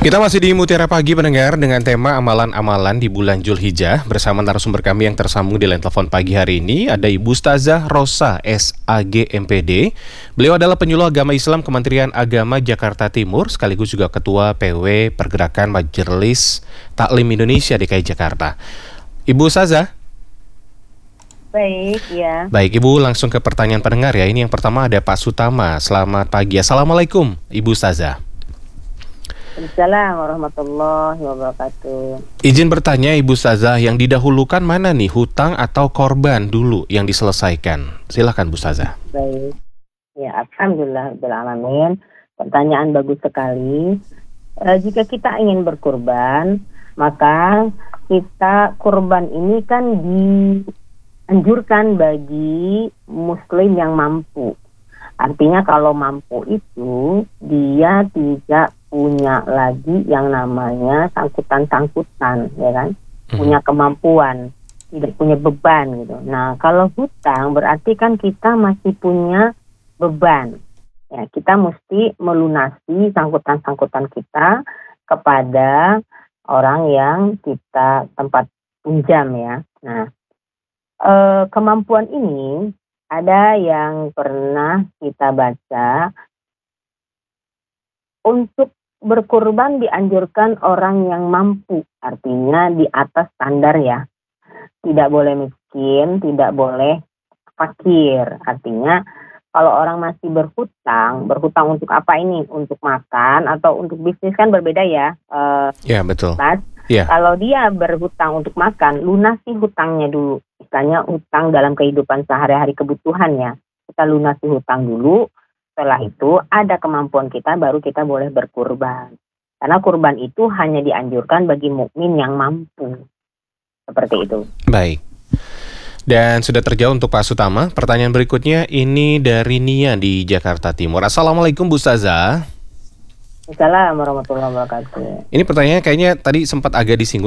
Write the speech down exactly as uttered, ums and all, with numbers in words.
Kita masih di Mutiara Pagi pendengar dengan tema amalan-amalan di bulan Zulhijjah bersama narasumber kami yang tersambung di line telepon pagi hari ini ada Ibu Ustazah Rosa S A G M P D. Beliau adalah penyuluh agama Islam Kementerian Agama Jakarta Timur sekaligus juga Ketua P W Pergerakan Majelis Taklim Indonesia D K I Jakarta. Ibu Ustazah. Baik, ya. Baik, Ibu langsung ke pertanyaan pendengar ya. Ini yang pertama ada Pak Sutama. Selamat pagi. Assalamualaikum, Ibu Ustazah. Assalamualaikum warahmatullahi wabarakatuh. Izin bertanya Ibu Ustazah, yang didahulukan mana nih, hutang atau korban dulu yang diselesaikan? Silakan Bu Ustazah. Baik, ya alhamdulillah rabbil alamin. Pertanyaan bagus sekali. E, jika kita ingin berkurban, maka kita kurban ini kan dianjurkan bagi muslim yang mampu. Artinya kalau mampu itu dia tidak punya lagi yang namanya sangkutan-sangkutan, ya kan? Hmm. Punya kemampuan, tidak punya beban gitu. Nah, kalau hutang berarti kan kita masih punya beban. Ya, kita mesti melunasi sangkutan-sangkutan kita kepada orang yang kita tempat pinjam ya. Nah, eh, kemampuan ini ada yang pernah kita baca, untuk berkurban dianjurkan orang yang mampu, artinya di atas standar ya. Tidak boleh miskin, tidak boleh fakir. Artinya kalau orang masih berhutang, berhutang untuk apa ini? Untuk makan atau untuk bisnis kan berbeda ya. Uh, ya betul. Mas, ya. Kalau dia berhutang untuk makan, lunasi hutangnya dulu. Misalnya hutang dalam kehidupan sehari-hari kebutuhannya. Kita lunasi hutang dulu. Setelah itu ada kemampuan kita baru kita boleh berkurban. Karena kurban itu hanya dianjurkan bagi mukmin yang mampu. Seperti itu. Baik. Dan sudah terjawab untuk Pak Sutama. Pertanyaan berikutnya ini dari Nia di Jakarta Timur. Assalamualaikum Bu Ustazah. Assalamualaikum warahmatullahi wabarakatuh. Ini pertanyaannya kayaknya tadi sempat agak disinggung.